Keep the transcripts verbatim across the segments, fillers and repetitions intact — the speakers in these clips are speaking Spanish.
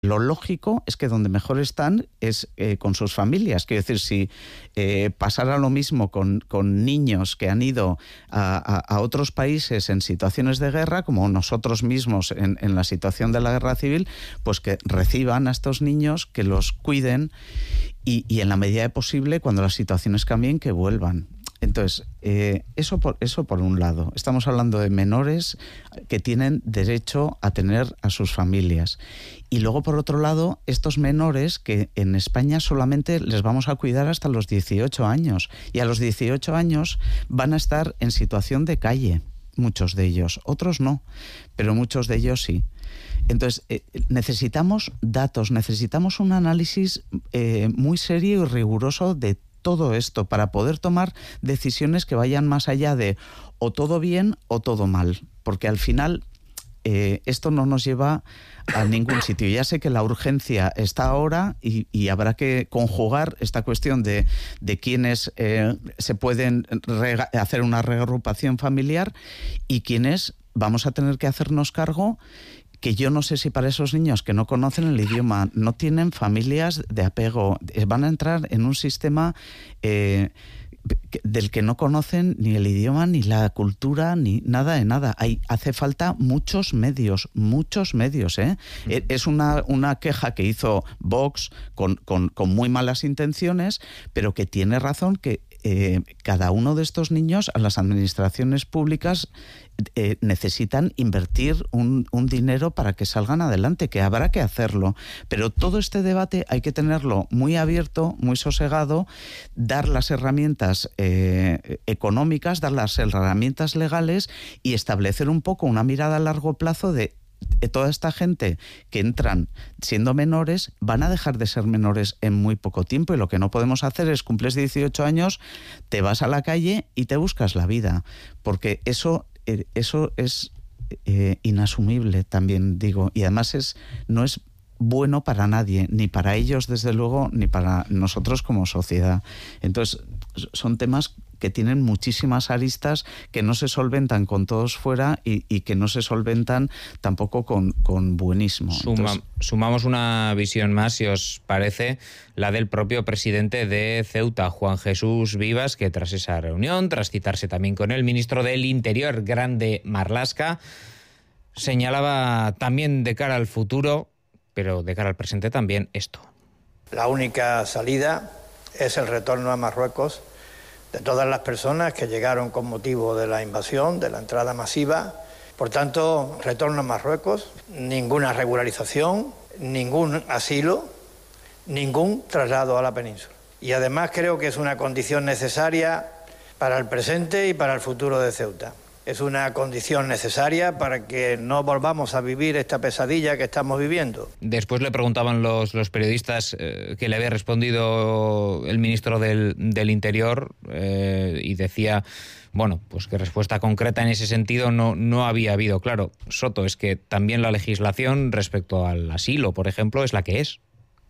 Lo lógico es que donde mejor están es eh, con sus familias. Quiero decir, si eh, pasara lo mismo con, con niños que han ido a, a, a otros países en situaciones de guerra, como nosotros mismos en, en la situación de la guerra civil, pues que reciban a estos niños, que los cuiden y, y en la medida de posible, cuando las situaciones cambien, que vuelvan. Entonces, eh, eso, por, eso por un lado. Estamos hablando de menores que tienen derecho a tener a sus familias. Y luego, por otro lado, estos menores que en España solamente les vamos a cuidar hasta los dieciocho años. Y a los dieciocho años van a estar en situación de calle, muchos de ellos. Otros no, pero muchos de ellos sí. Entonces, eh, necesitamos datos, necesitamos un análisis eh, muy serio y riguroso de todo esto para poder tomar decisiones que vayan más allá de o todo bien o todo mal, porque al final eh, esto no nos lleva a ningún sitio. Ya sé que la urgencia está ahora y, y habrá que conjugar esta cuestión de, de quienes eh, se pueden rega- hacer una reagrupación familiar y quienes vamos a tener que hacernos cargo, que yo no sé si para esos niños que no conocen el idioma, no tienen familias de apego, van a entrar en un sistema eh, del que no conocen ni el idioma, ni la cultura, ni nada de nada. Hay, hace falta muchos medios, muchos medios, ¿eh? Mm. Es una, una queja que hizo Vox con, con, con muy malas intenciones, pero que tiene razón que Eh, cada uno de estos niños, a las administraciones públicas eh, necesitan invertir un, un dinero para que salgan adelante, que habrá que hacerlo. Pero todo este debate hay que tenerlo muy abierto, muy sosegado, dar las herramientas eh, económicas, dar las herramientas legales y establecer un poco una mirada a largo plazo de toda esta gente que entran siendo menores van a dejar de ser menores en muy poco tiempo, y lo que no podemos hacer es cumples dieciocho años, te vas a la calle y te buscas la vida, porque eso, eh, eso es eh, inasumible, también digo, y además es no es bueno para nadie, ni para ellos desde luego, ni para nosotros como sociedad. Entonces son temas que tienen muchísimas aristas que no se solventan con todos fuera y, y que no se solventan tampoco con, con buenismo. Suma, Entonces, sumamos una visión más, si os parece, la del propio presidente de Ceuta, Juan Jesús Vivas, que tras esa reunión, tras citarse también con el ministro del Interior, Grande Marlaska, señalaba también de cara al futuro, pero de cara al presente también, esto. La única salida es el retorno a Marruecos de todas las personas que llegaron con motivo de la invasión, de la entrada masiva. Por tanto, retorno a Marruecos, ninguna regularización, ningún asilo, ningún traslado a la península. Y además creo que es una condición necesaria para el presente y para el futuro de Ceuta. Es una condición necesaria para que no volvamos a vivir esta pesadilla que estamos viviendo. Después le preguntaban los, los periodistas eh, que le había respondido el ministro del, del Interior eh, y decía, bueno, pues que respuesta concreta en ese sentido no, no había habido. Claro, Soto, es que también la legislación respecto al asilo, por ejemplo, es la que es.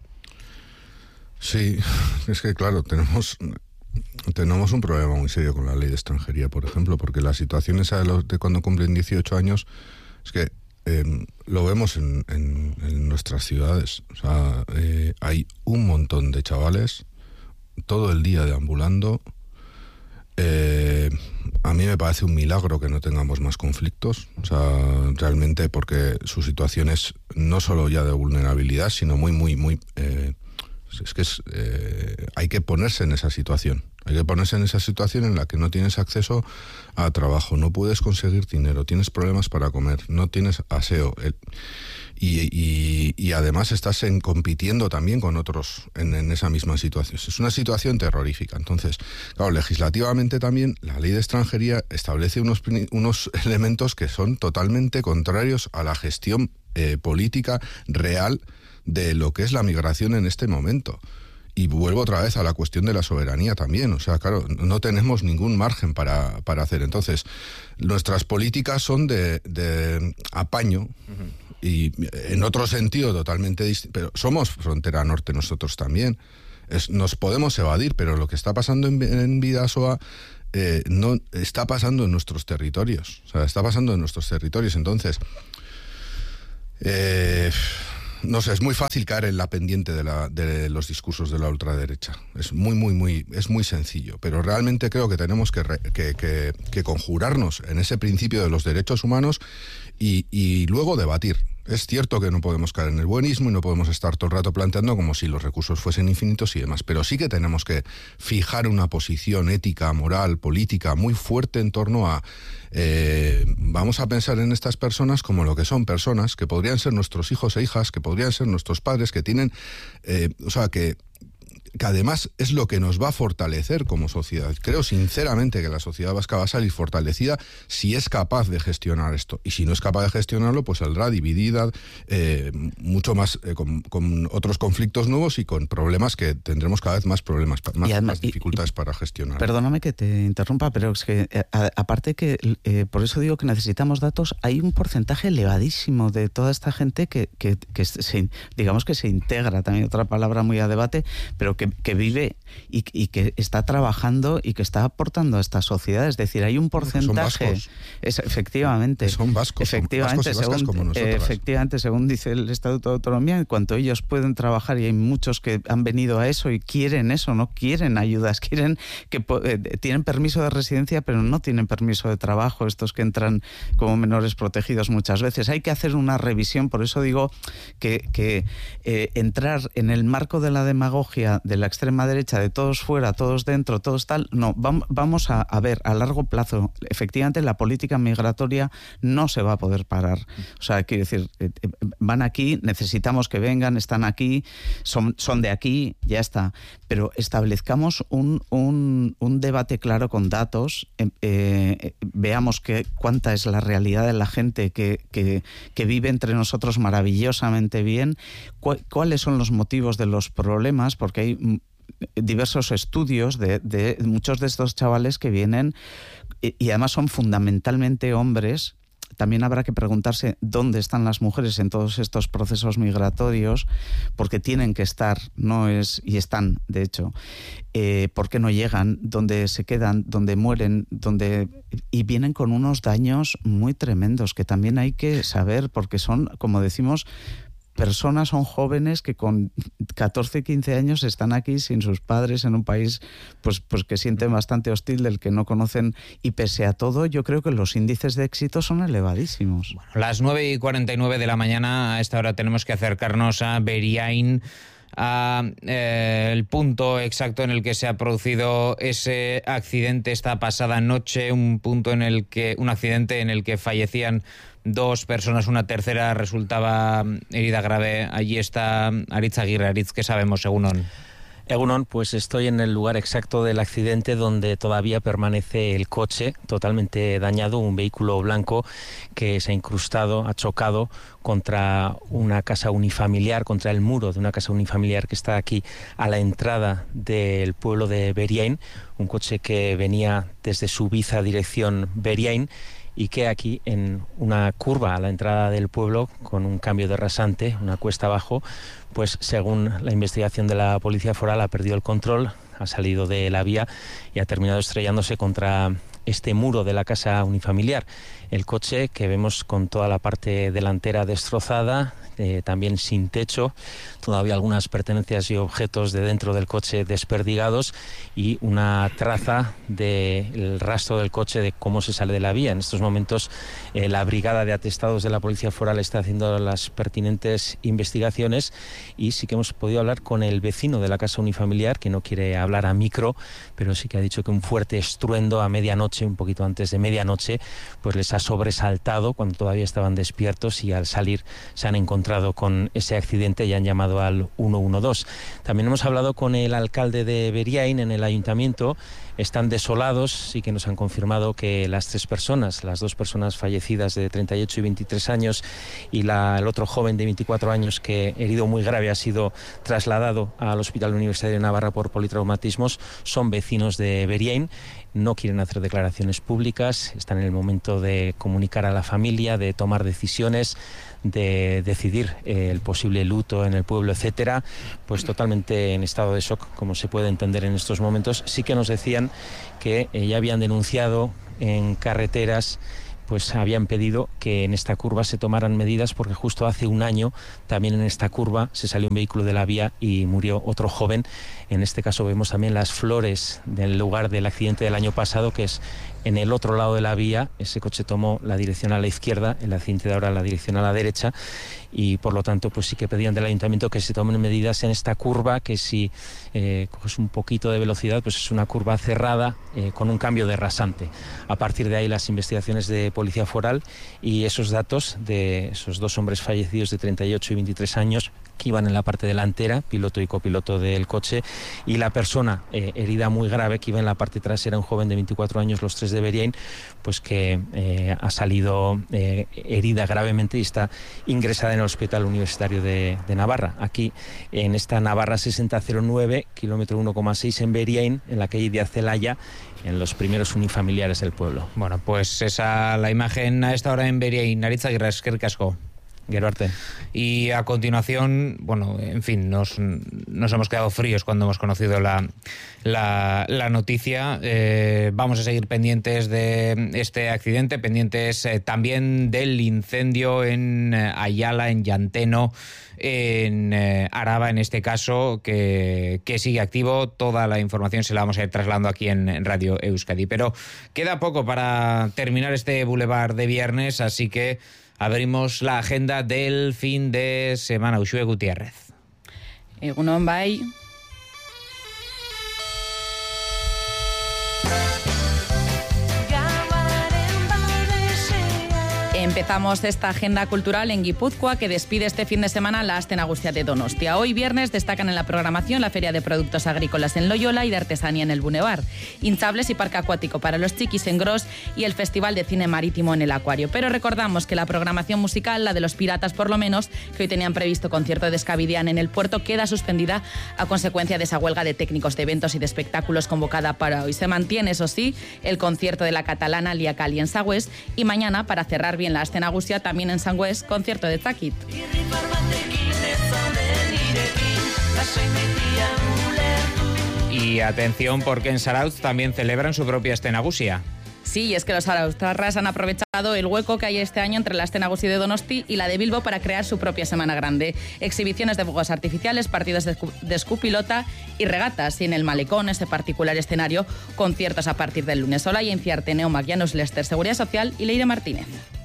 Sí, es que claro, tenemos... Tenemos un problema muy serio con la ley de extranjería, por ejemplo, porque la situación esa de, los, de cuando cumplen dieciocho años es que eh, lo vemos en, en, en nuestras ciudades. O sea, eh, hay un montón de chavales todo el día deambulando. Eh, a mí me parece un milagro que no tengamos más conflictos, o sea, realmente, porque su situación es no solo ya de vulnerabilidad, sino muy, muy, muy... Eh, Es que es, eh, hay que ponerse en esa situación. Hay que ponerse en esa situación en la que no tienes acceso a trabajo, no puedes conseguir dinero, tienes problemas para comer, no tienes aseo. El, y, y, y además estás en, compitiendo también con otros en, en esa misma situación. Es una situación terrorífica. Entonces, claro, legislativamente también la ley de extranjería establece unos, unos elementos que son totalmente contrarios a la gestión eh, política real de lo que es la migración en este momento. Y vuelvo otra vez a la cuestión de la soberanía también. O sea, claro, no tenemos ningún margen para, para hacer. Entonces, nuestras políticas son de, de apaño, uh-huh. Y en otro sentido totalmente distinto. Pero somos frontera norte nosotros también. Es, nos podemos evadir, pero lo que está pasando en, en Bidasoa eh, no está pasando en nuestros territorios. O sea, está pasando en nuestros territorios. Entonces... Eh, no sé, es muy fácil caer en la pendiente de, la, de los discursos de la ultraderecha. Es muy, muy, muy, es muy sencillo. Pero realmente creo que tenemos que, re, que, que, que conjurarnos en ese principio de los derechos humanos y, y luego debatir. Es cierto que no podemos caer en el buenismo y no podemos estar todo el rato planteando como si los recursos fuesen infinitos y demás, pero sí que tenemos que fijar una posición ética, moral, política muy fuerte en torno a eh, vamos a pensar en estas personas como lo que son personas, que podrían ser nuestros hijos e hijas, que podrían ser nuestros padres, que tienen, eh, o sea, que que además es lo que nos va a fortalecer como sociedad. Creo sinceramente que la sociedad vasca va a salir fortalecida si es capaz de gestionar esto. Y si no es capaz de gestionarlo, pues saldrá dividida, eh, mucho más eh, con, con otros conflictos nuevos y con problemas que tendremos cada vez más problemas, más, y además, más dificultades y, y, para gestionar. Perdóname que te interrumpa, pero es que a, aparte que, eh, por eso digo que necesitamos datos, hay un porcentaje elevadísimo de toda esta gente que, que, que se, digamos que se integra, también otra palabra muy a debate, pero que Que, que vive y, y que está trabajando y que está aportando a esta sociedad. Es decir, hay un porcentaje. Son vascos. Es, efectivamente. Son vascos. Efectivamente, son vascos y vascas según, como nosotros. Efectivamente, según dice el Estatuto de Autonomía, en cuanto ellos pueden trabajar, y hay muchos que han venido a eso y quieren eso, no quieren ayudas, quieren que eh, tienen permiso de residencia, pero no tienen permiso de trabajo. Estos que entran como menores protegidos muchas veces. Hay que hacer una revisión. Por eso digo que, que eh, entrar en el marco de la demagogia de la extrema derecha, de todos fuera, todos dentro, todos tal, no, vamos a, a ver a largo plazo, efectivamente la política migratoria no se va a poder parar. O sea, quiero decir, van aquí, necesitamos que vengan, están aquí, son, son de aquí, ya está. Pero establezcamos un, un, un debate claro con datos, eh, veamos que, cuánta es la realidad de la gente que, que, que vive entre nosotros maravillosamente bien, cu cuáles son los motivos de los problemas, porque hay diversos estudios de, de muchos de estos chavales que vienen y, y además son fundamentalmente hombres. También habrá que preguntarse dónde están las mujeres en todos estos procesos migratorios, porque tienen que estar, no es, y están, de hecho, eh, ¿por qué no llegan? ¿Dónde se quedan? ¿Dónde mueren? ¿Dónde? Y vienen con unos daños muy tremendos que también hay que saber, porque son, como decimos, personas, son jóvenes que con catorce, quince años están aquí sin sus padres en un país pues, pues que sienten bastante hostil, del que no conocen, y pese a todo yo creo que los índices de éxito son elevadísimos. Bueno, las nueve y cuarenta y nueve de la mañana, a esta hora tenemos que acercarnos a Beriain, a eh, el punto exacto en el que se ha producido ese accidente esta pasada noche, un punto en el que un accidente en el que fallecían dos personas, una tercera resultaba herida grave. Allí está Aritz Aguirre. Aritz, ¿qué sabemos, según on? Egunon, pues estoy en el lugar exacto del accidente, donde todavía permanece el coche totalmente dañado, un vehículo blanco que se ha incrustado, ha chocado contra una casa unifamiliar, contra el muro de una casa unifamiliar que está aquí a la entrada del pueblo de Beriain, un coche que venía desde Subiza dirección Beriain, y que aquí en una curva a la entrada del pueblo, con un cambio de rasante, una cuesta abajo, pues según la investigación de la Policía Foral ha perdido el control, ha salido de la vía y ha terminado estrellándose contra este muro de la casa unifamiliar. El coche, que vemos con toda la parte delantera destrozada, eh, también sin techo, todavía algunas pertenencias y objetos de dentro del coche desperdigados y una traza del rastro del coche de cómo se sale de la vía. En estos momentos eh, la brigada de atestados de la Policía Foral está haciendo las pertinentes investigaciones, y sí que hemos podido hablar con el vecino de la casa unifamiliar, que no quiere hablar a micro, pero sí que ha dicho que un fuerte estruendo a medianoche, un poquito antes de medianoche, pues les ha sobresaltado cuando todavía estaban despiertos, y al salir se han encontrado con ese accidente y han llamado al uno uno dos. También hemos hablado con el alcalde de Beriain en el ayuntamiento. Están desolados, sí que nos han confirmado que las tres personas, las dos personas fallecidas de treinta y ocho y veintitrés años, y la, el otro joven de veinticuatro años que, herido muy grave, ha sido trasladado al Hospital Universitario de Navarra por politraumatismos, son vecinos de Beriain. No quieren hacer declaraciones públicas, están en el momento de comunicar a la familia, de tomar decisiones, de decidir eh, el posible luto en el pueblo, etcétera, pues totalmente en estado de shock, como se puede entender en estos momentos. Sí que nos decían que eh, ya habían denunciado en carreteras pues habían pedido que en esta curva se tomaran medidas, porque justo hace un año también en esta curva se salió un vehículo de la vía y murió otro joven. En este caso vemos también las flores del lugar del accidente del año pasado, que es en el otro lado de la vía. Ese coche tomó la dirección a la izquierda, el accidente de ahora la dirección a la derecha, y por lo tanto pues sí que pedían del ayuntamiento que se tomen medidas en esta curva, que si eh, coges un poquito de velocidad pues es una curva cerrada eh, con un cambio de rasante. A partir de ahí las investigaciones de Policía Foral y esos datos de esos dos hombres fallecidos de treinta y ocho y veintitrés años que iban en la parte delantera, piloto y copiloto del coche, y la persona eh, herida muy grave que iba en la parte trasera, un joven de veinticuatro años, los tres de Beriain, pues que eh, ha salido eh, herida gravemente y está ingresada en el Hospital Universitario de, de Navarra. Aquí, en esta Navarra sesenta cero nueve, kilómetro uno coma seis en Beriain, en la calle de Acelaya, en los primeros unifamiliares del pueblo. Bueno, pues esa la imagen a esta hora en Beriain. Aritz Aguirre, eskerrik asko. Gerarte. Y a continuación, bueno, en fin, nos, nos hemos quedado fríos cuando hemos conocido la, la, la noticia. Eh, vamos a seguir pendientes de este accidente, pendientes eh, también del incendio en eh, Ayala, en Llanteno, en eh, Araba, en este caso, que, que sigue activo. Toda la información se la vamos a ir trasladando aquí en, en Radio Euskadi. Pero queda poco para terminar este Boulevard de viernes, así que abrimos la agenda del fin de semana. Uxue Gutiérrez. Egunon bai. Empezamos esta agenda cultural en Guipúzcoa, que despide este fin de semana la Aste Nagusia de Donostia. Hoy viernes destacan en la programación la Feria de Productos Agrícolas en Loyola y de Artesanía en el Bunevar, hinchables y parque acuático para los chiquis en Gros y el Festival de Cine Marítimo en el Acuario. Pero recordamos que la programación musical, la de los Piratas por lo menos, que hoy tenían previsto concierto de Escabidian en el puerto, queda suspendida a consecuencia de esa huelga de técnicos de eventos y de espectáculos convocada para hoy. Se mantiene, eso sí, el concierto de la catalana Lia Cali en Sagüés, y mañana, para cerrar bien la Aste Nagusia, también en Sangüés, concierto de Zakit. Y atención, porque en Zarautz también celebran su propia Aste Nagusia. Sí, y es que los arauztarras han aprovechado el hueco que hay este año entre la Aste Nagusia de Donosti y la de Bilbo para crear su propia Semana Grande. Exhibiciones de fuegos artificiales, partidos de, de escupilota y regatas. Y en el Malecón, ese particular escenario, conciertos a partir del lunes. Hola, y en Ciarteneo, Maguianos, Lester, Seguridad Social y Leire Martínez.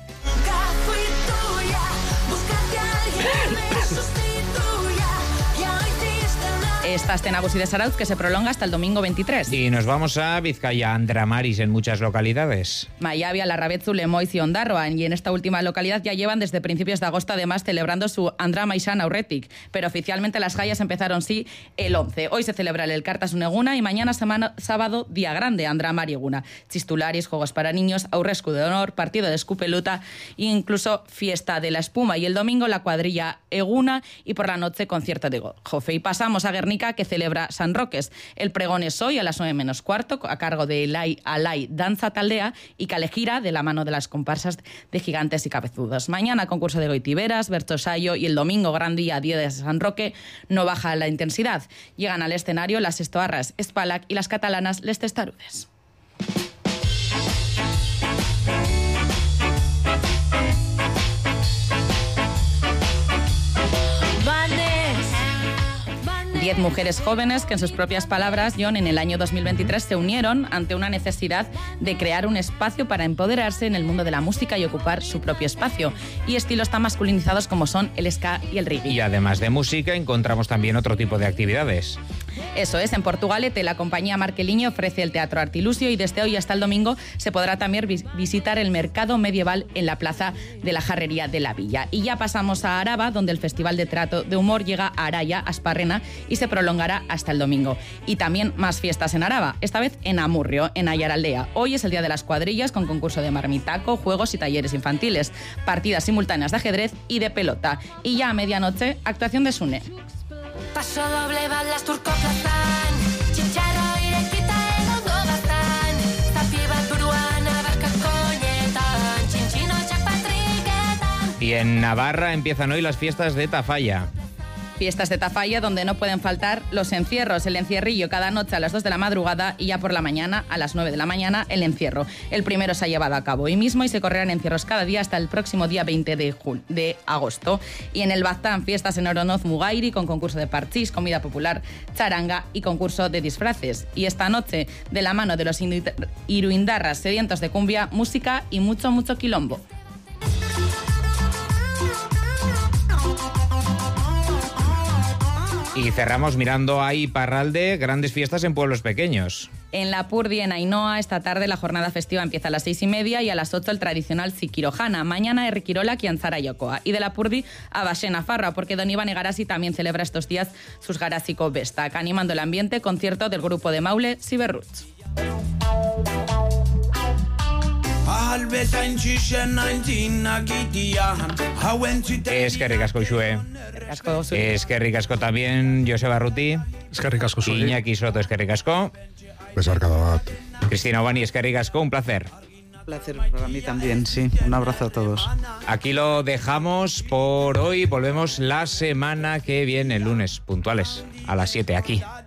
Esta Aste Nagusia de Zarautz, que se prolonga hasta el domingo veintitrés. Y nos vamos a Vizcaya, Andramaris, en muchas localidades. Mayavia, Larrabetzu, Lemoiz y Ondarroan. Y en esta última localidad ya llevan desde principios de agosto, además, celebrando su Andra Maisan Aurretik. Pero oficialmente las jaias empezaron, sí, el once. Hoy se celebra el Elkartasun Eguna y mañana, semana, sábado, día grande, Andra Mari Eguna. Chistularis, juegos para niños, aurrescu de honor, partido de escupeluta e incluso fiesta de la espuma. Y el domingo la cuadrilla Eguna y por la noche concierto de Jofe. Y pasamos a Guernica, que celebra San Roques. El pregón es hoy a las nueve menos cuarto, a cargo de Elai Alai Danza Taldea y Calejira, de la mano de las comparsas de Gigantes y Cabezudos. Mañana concurso de Goitiberas, Bertosayo, y el domingo gran día, día de San Roque, no baja la intensidad. Llegan al escenario las estoarras Espalac y las catalanas Les Testarudes. Diez mujeres jóvenes que, en sus propias palabras, John, en el año dos mil veintitrés se unieron ante una necesidad de crear un espacio para empoderarse en el mundo de la música y ocupar su propio espacio. Y estilos tan masculinizados como son el ska y el reggae. Y además de música, encontramos también otro tipo de actividades. Eso es, en Portugalete la compañía Marqueliño ofrece el Teatro Artilusio y desde hoy hasta el domingo se podrá también vis- visitar el mercado medieval en la plaza de la Jarrería de la Villa. Y ya pasamos a Araba, donde el Festival de Teatro de Humor llega a Araya, Asparrena, y se prolongará hasta el domingo. Y también más fiestas en Araba, esta vez en Amurrio, en Ayaraldea. Hoy es el día de las cuadrillas, con concurso de marmitaco, juegos y talleres infantiles, partidas simultáneas de ajedrez y de pelota. Y ya a medianoche, actuación de Sune. Paso doble bat lasturko plazan, txintxarro irekita egongo baztan, zapi bat buruan abarkako koñetan, txintxino txak patriketan. Y en Navarra empiezan hoy las fiestas de Tafalla. Fiestas de Tafalla donde no pueden faltar los encierros, el encierrillo cada noche a las dos de la madrugada y ya por la mañana, a las nueve de la mañana, el encierro. El primero se ha llevado a cabo hoy mismo y se correrán encierros cada día hasta el próximo día veinte de, jul- de agosto. Y en el Baztán, fiestas en Oronoz Mugairi con concurso de parchís, comida popular, charanga y concurso de disfraces. Y esta noche, de la mano de los iruindarras sedientos de cumbia, música y mucho, mucho quilombo. Y cerramos mirando a Iparralde, grandes fiestas en pueblos pequeños. En Lapurdi, en Ainhoa, esta tarde la jornada festiva empieza a las seis y media y a las ocho el tradicional Sikirojana. Mañana Errikirola, Kianzara y Ocoa. Y de Lapurdi a Baxena Farra, porque don Iván Egarasi también celebra estos días sus Garásiko Bestak, animando el ambiente, concierto del grupo de Maule, Siberruts. Es que ricasco, Xue. Es que ricasco también, Joseba Ruti. Es que ricasco, Xue. Iñaki Soto, es que ricasco. Besar cada bat. Cristina Obani, es que ricasco, un placer. Un placer para mí también, sí. Un abrazo a todos. Aquí lo dejamos por hoy. Volvemos la semana que viene, el lunes, puntuales, a las siete, aquí,